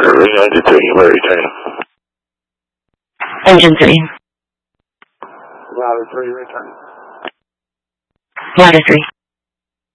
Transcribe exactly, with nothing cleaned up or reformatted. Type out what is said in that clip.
ninety-two, you may return. Engine three. Ladder three, return. Ladder three.